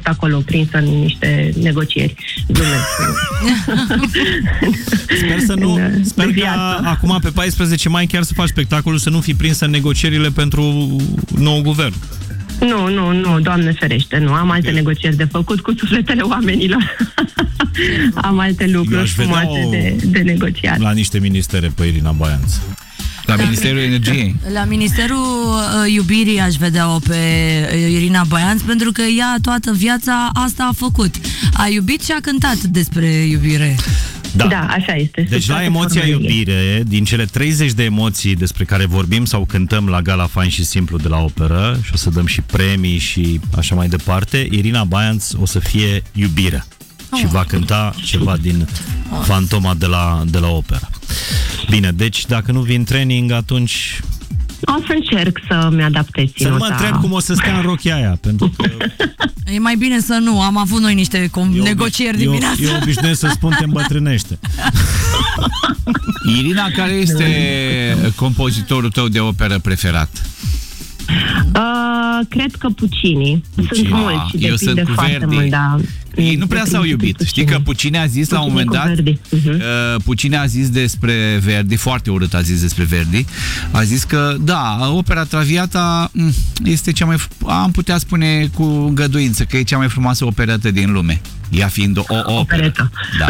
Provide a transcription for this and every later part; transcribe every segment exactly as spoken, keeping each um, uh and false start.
fost acolo prinsă în niște negocieri. Sper să nu, sper că acum pe paisprezece mai chiar să faci spectacolul, să nu fii prinsă în negocierile pentru nou guvern. Nu, nu, nu, Doamne ferește, nu. Am alte negocieri de făcut cu sufletele oamenilor. Am alte lucruri frumoase o... de, de negociat. La niște ministere pe Irina Baianț. La Ministerul Energiei. La Ministerul uh, Iubirii aș vedea-o pe Irina Baianț, pentru că ea toată viața asta a făcut. A iubit și a cântat despre iubire. Da, da, așa este. Deci la emoția iubire, din cele treizeci de emoții despre care vorbim sau cântăm la Gala Fain și Simplu de la Operă, și o să dăm și premii și așa mai departe, Irina Baianț o să fie iubirea. Oh. Și va cânta ceva din Fantoma de la, de la Operă. Bine, deci dacă nu vin training, atunci... O să încerc să-mi adaptez ținuta. Să nu mă întreb cum o să stea în rochia aia, pentru că... E mai bine să nu, am avut noi niște eu, negocieri eu, dimineața. Eu obișnuiesc să spun te îmbătrânește. Irina, care este compozitorul tău de operă preferat? Uh, cred că Puccini. Puccini. Sunt mulți și eu depinde sunt foarte mult, da. Ei nu prea s-au iubit. Puccini. Știi că Puccini a zis Puccini la un moment dat uh-huh. uh, Puccini a zis despre Verdi, foarte urât a zis despre Verdi, a zis că da, opera Traviata este cea mai, am putea spune cu îngăduință că e cea mai frumoasă operată din lume, ea fiind o, o operă. Da.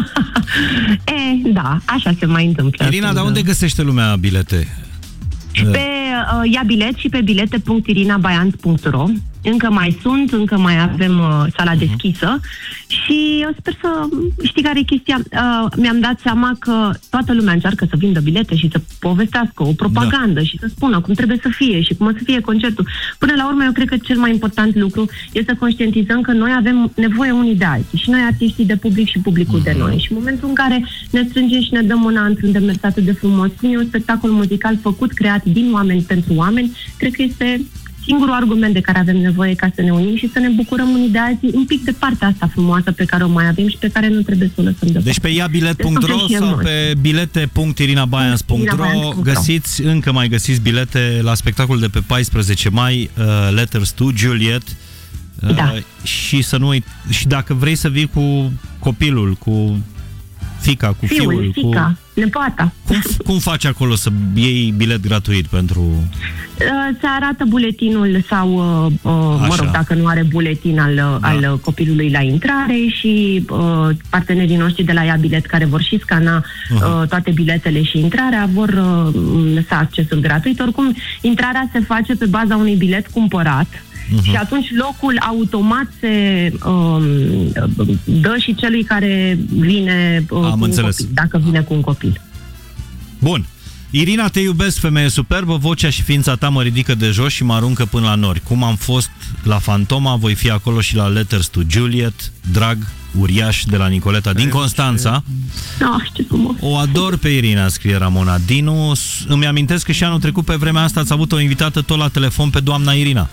E, da, așa se mai întâmplă. Irina, dar unde găsește lumea bilete? Și pe uh, ia bilet și pe bilete punct irina baianț punct ro. Încă mai sunt, încă mai avem uh, sala uh-huh. deschisă și eu sper să... Știi care e chestia? Uh, mi-am dat seama că toată lumea încearcă să vindă bilete și să povestească o propagandă da. și să spună cum trebuie să fie și cum o să fie concertul. Până la urmă, eu cred că cel mai important lucru este să conștientizăm că noi avem nevoie unii de alții și noi artiștii de public și publicul uh-huh. de noi. Și în momentul în care ne strângem și ne dăm mâna într-un demers atât de frumos, cum e un spectacol muzical făcut, creat din oameni pentru oameni, cred că este... singurul argument de care avem nevoie ca să ne unim și să ne bucurăm unii de alții un pic de partea asta frumoasă pe care o mai avem și pe care nu trebuie să o lăsăm deoparte. Deci pe iabilet punct ro sau pe bilete punct irina baianț punct ro găsiți, încă mai găsiți bilete la spectacolul de pe paisprezece mai, uh, Letters to Juliet. Uh, da. Și să nu uit, și dacă vrei să vii cu copilul, cu fica, cu fiul, fiul fica, cu... nepoata. Cum, cum faci acolo să iei bilet gratuit pentru... Uh, se arată buletinul sau, uh, uh, mă rog, dacă nu are buletin al, da. al copilului la intrare și uh, partenerii noștri de la Ia Bilet, care vor și scana uh, uh, toate biletele și intrarea, vor uh, lăsa accesul gratuit. Oricum, intrarea se face pe baza unui bilet cumpărat. Uh-huh. Și atunci locul automat se um, dă și celui care vine uh, Am cu înțeles. un copil, dacă vine cu un copil. Bun. Irina, te iubesc, femeie superbă, vocea și ființa ta mă ridică de jos și mă aruncă până la nori. Cum am fost la Fantoma, voi fi acolo și la Letters to Juliet, drag uriaș de la Nicoleta din Constanța. Ah, ce frumos. O ador pe Irina, scrie Ramona Dinu. Îmi amintesc că și anul trecut pe vremea asta ați avut o invitată tot la telefon pe doamna Irina.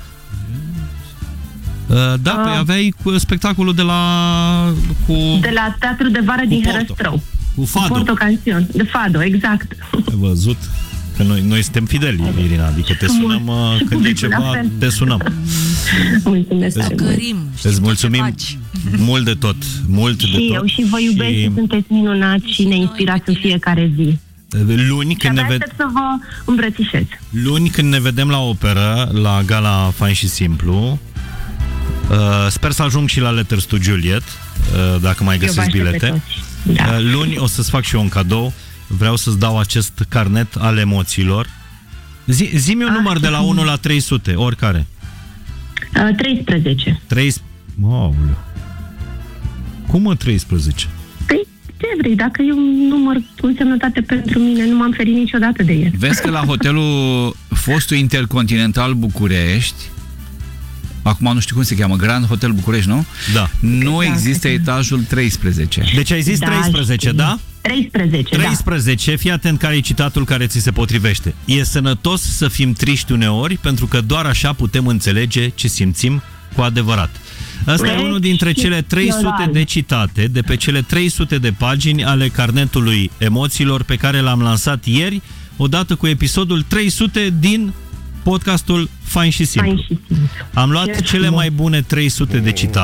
Da, uh, păi aveai spectacolul de la... Cu, de la Teatrul de Vară din Herăstrău. Cu Fado. Cu Porto Canción. De Fado, exact. Ai văzut? Că noi, noi suntem fideli, Irina, adică te sunăm când e ceva, te sunăm. Mulțumesc. Îți mulțumim mult de tot. Mult și de tot. eu și vă iubesc și, și sunteți minunați și ne inspirați în fiecare zi. Luni când ne ved... să vă îmbrățișez. Luni când ne vedem la operă, la Gala Fain și Simplu, Uh, sper să ajung și la Letters to Juliet, uh, dacă mai găsesc bilete. Da. Uh, luni o să-ți fac și eu un cadou. Vreau să-ți dau acest carnet al emoțiilor. Zi, zi-mi un ah, număr de la unu la trei sute, oricare. Uh, treisprezece. treisprezece. Wow. Cum mă treisprezece? Păi, ce vrei? Dacă e un număr cu însemnătate pentru mine, nu m-am ferit niciodată de el. Vezi că la hotelul fostul Intercontinental București, acum nu știu cum se cheamă, Grand Hotel București, nu? Da. Nu exact. există etajul treisprezece. Deci ai zis da, treisprezece, da? treisprezece, treisprezece, da. Fii atent care e citatul care ți se potrivește. E sănătos să fim triști uneori, pentru că doar așa putem înțelege ce simțim cu adevărat. Asta e unul dintre cele trei sute de citate de pe cele trei sute de pagini ale carnetului emoțiilor pe care l-am lansat ieri, odată cu episodul trei sute din podcastul Fain și Simplu. Am luat cele mai bune trei sute de citate